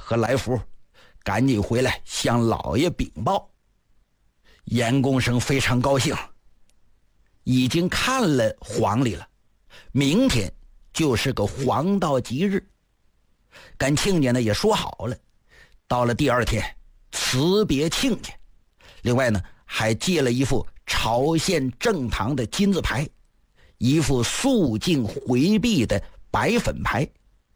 和来福赶紧回来向老爷禀报。严公生非常高兴，已经看了黄历了，明天就是个黄道吉日，跟亲家呢也说好了，到了第二天辞别亲家。另外呢，还借了一副朝鲜正堂的金字牌，一副肃静回避的白粉牌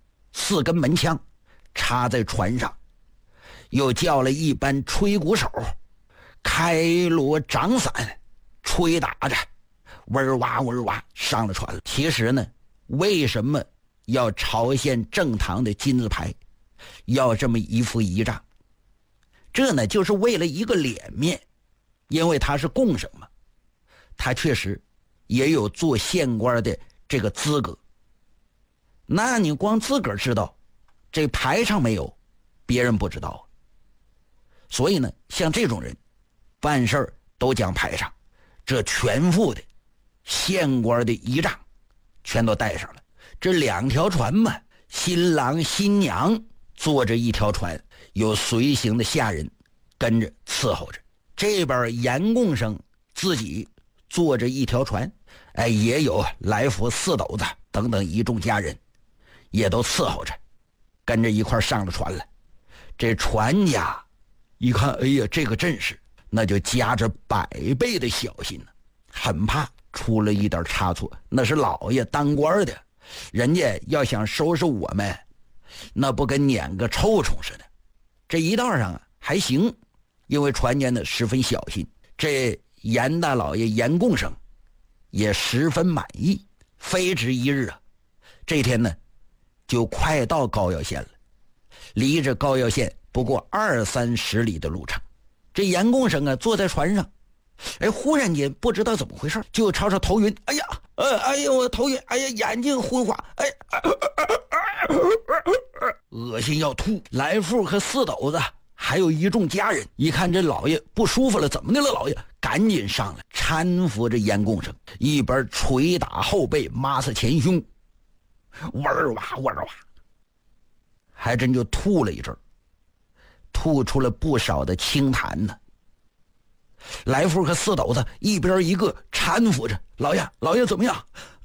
，4根门枪插在船上，又叫了一班吹鼓手开锣掌伞，吹打着嗡哇嗡哇上了船了。其实呢，为什么要朝鲜正堂的金字牌，要这么一副仪仗？这呢就是为了一个脸面，因为他是贡生嘛，他确实也有做县官的这个资格。那你光自个儿知道，这牌上没有，别人不知道。所以呢，像这种人办事儿都讲牌上，这全副的县官的仪仗全都带上了。这2条船嘛，新郎新娘坐着一条船，有随行的下人跟着伺候着。这边严贡生自己坐着一条船，也有来福4斗子等等一众家人也都伺候着，跟着一块上了船了。这船家一看，哎呀，这个阵势，那就加着100倍的小心了，很怕出了一点差错。那是老爷当官的，人家要想收拾我们，那不跟撵个臭虫似的。这一道上还行，因为船家呢十分小心。这严大老爷严贡生也十分满意。非止一日啊，这天呢就快到高要县了，离着高要县不过20-30里的路程。这严贡生啊坐在船上，忽然间不知道怎么回事，就朝着头晕，哎呀我头晕，眼睛昏花，恶心要吐。来福和4斗子还有一众家人一看这老爷不舒服了，怎么的了老爷？赶紧上来搀扶着严贡生，一边捶打后背，抹擦前胸，哇哇哇哇，还真就吐了一阵，吐出了不少的清痰呢。来福和4斗子一边一个搀扶着，老爷怎么样？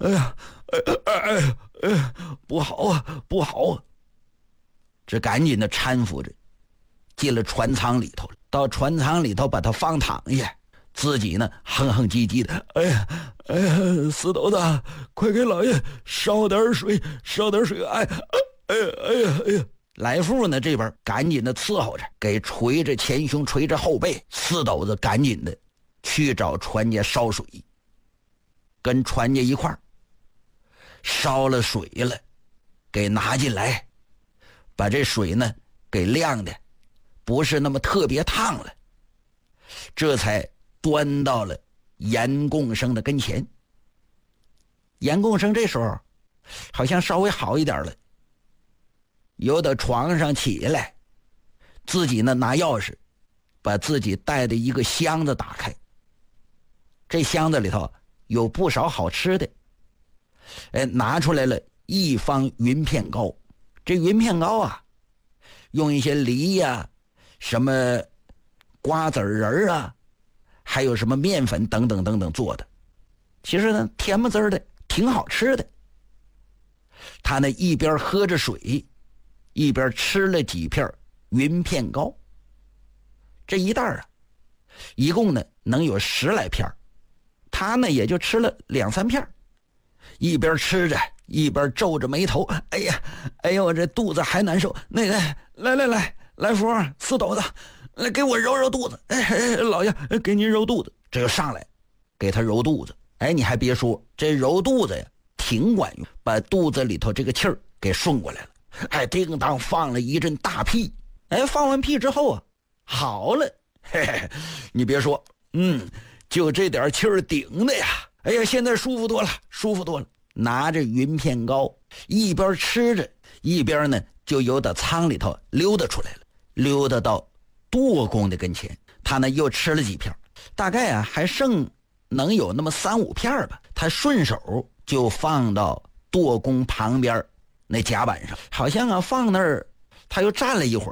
不好啊，不好啊！这赶紧的搀扶着进了船舱里头，到船舱里头把他放躺下，自己呢哼哼唧唧的，4斗子，快给老爷烧点水，哎呀！来福呢这边赶紧的伺候着，给捶着前胸，捶着后背。4斗子赶紧的去找船家烧水，跟船家一块儿烧了水了，给拿进来，把这水呢给晾的不是那么特别烫了，这才端到了严贡生的跟前。严贡生这时候好像稍微好一点了，由到床上起来，自己呢拿钥匙把自己带的一个箱子打开。这箱子里头有不少好吃的，拿出来了一方云片糕。这云片糕啊，用一些梨呀、什么瓜子仁啊，还有什么面粉等等等等做的，其实呢甜不滋的，挺好吃的。他呢一边喝着水，一边吃了几片云片糕。这一袋啊，一共呢能有10来片，他呢也就吃了2-3片，一边吃着一边皱着眉头，哎呀，我这肚子还难受。那个，来福4斗子，来给我揉揉肚子。老爷，给您揉肚子。这就上来给他揉肚子。你还别说，这揉肚子呀挺管用，把肚子里头这个气儿给顺过来了。叮当放了一阵大屁。放完屁之后啊，好了，你别说，就这点气儿顶的呀，现在舒服多了。拿着云片糕，一边吃着，一边呢就由到舱里头溜达出来了，溜达到舵工的跟前。他呢又吃了几片，大概啊还剩能有那么3-5片吧。他顺手就放到舵工旁边那甲板上，好像啊放那儿他又站了一会儿，